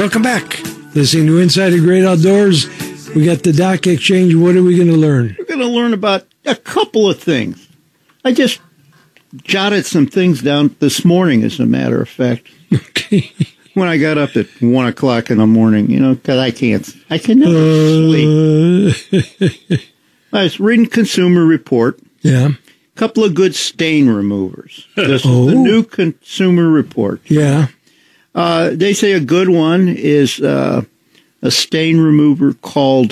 Welcome back. Listening to Inside the Great Outdoors. We got the Doc Exchange. What are we going to learn? We're going to learn about a couple of things. I just jotted some things down this morning, as a matter of fact. Okay. When I got up at 1 o'clock in the morning, because I can never sleep. I was reading Consumer Report. Yeah. A couple of good stain removers. This is the new Consumer Report. Yeah. They say a good one is a stain remover called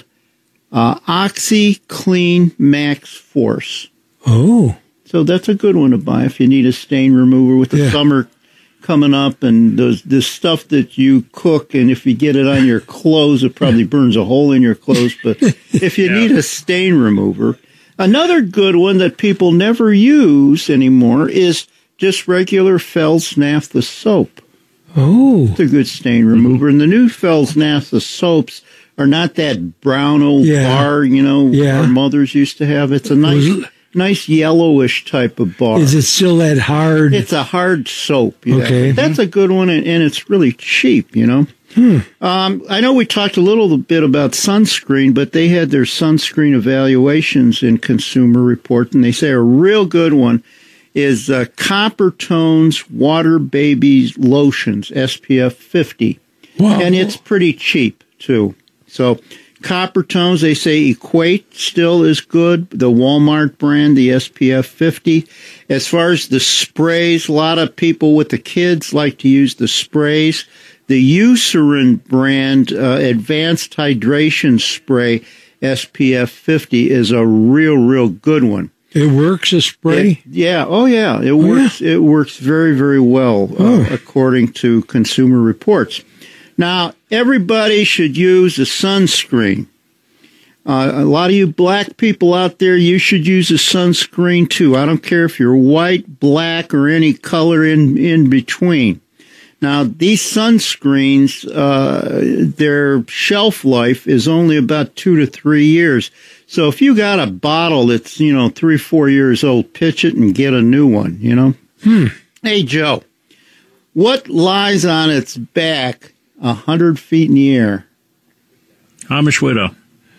OxyClean Max Force. Oh. So that's a good one to buy if you need a stain remover with the summer coming up and this stuff that you cook, and if you get it on your clothes, it probably burns a hole in your clothes. But if you need a stain remover, another good one that people never use anymore is just regular Fels Naphtha soap. Oh. It's a good stain remover. And the new Fels Naphtha soaps are not that brown old bar, our mothers used to have. It's a nice yellowish type of bar. Is it still that hard? It's a hard soap. Okay. That's a good one, and it's really cheap, I know we talked a little bit about sunscreen, but they had their sunscreen evaluations in Consumer Report, and they say a real good one is Copper Tones Water Babies Lotions, SPF 50. Wow. And it's pretty cheap, too. So Copper Tones, they say Equate still is good. The Walmart brand, the SPF 50. As far as the sprays, a lot of people with the kids like to use the sprays. The Eucerin brand Advanced Hydration Spray, SPF 50, is a real good one. It works, a spray? It works. Yeah. It works very, very well, according to Consumer Reports. Now, everybody should use a sunscreen. A lot of you black people out there, you should use a sunscreen, too. I don't care if you're white, black, or any color in between. Now, these sunscreens, their shelf life is only about 2 to 3 years. So if you got a bottle that's, 3, 4 years old, pitch it and get a new one, Hey, Joe, what lies on its back 100 feet in the air? Amish widow.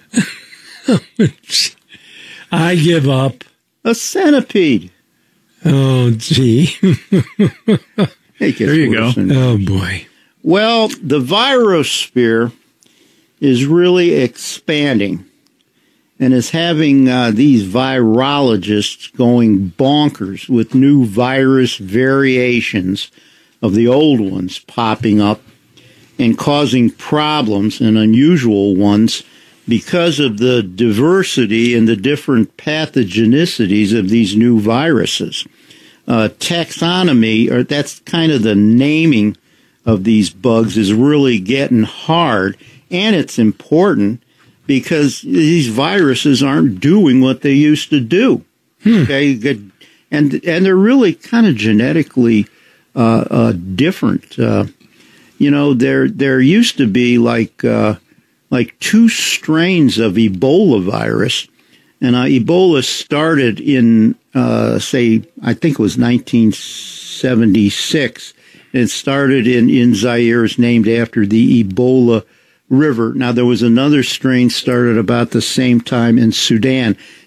I give up. A centipede. Oh, gee. There you go. Oh, boy. Well, the virosphere is really expanding and is having these virologists going bonkers with new virus variations of the old ones popping up and causing problems and unusual ones because of the diversity and the different pathogenicities of these new viruses. Taxonomy, or that's kind of the naming of these bugs, is really getting hard, and it's important because these viruses aren't doing what they used to do. Okay, and they're really kind of genetically different. There used to be like 2 strains of Ebola virus, and Ebola started in I think it was 1976. It started in Zaire, is named after the Ebola River. Now, there was another strain started about the same time in Sudan.